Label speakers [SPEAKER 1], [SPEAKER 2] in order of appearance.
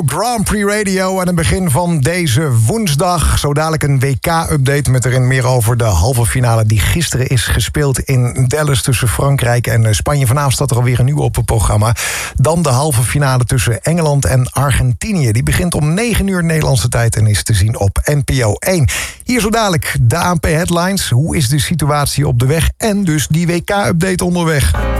[SPEAKER 1] Grand Prix Radio aan het begin van deze woensdag. Zo dadelijk een WK-update met erin meer over de halve finale die gisteren is gespeeld in Dallas tussen Frankrijk en Spanje. Vanavond staat er alweer een nieuwe op het programma. Dan de halve finale tussen Engeland en Argentinië. Die begint om 9 uur Nederlandse tijd en is te zien op NPO 1. Hier zo dadelijk de ANP Headlines. Hoe is de situatie op de weg en dus die WK-update onderweg?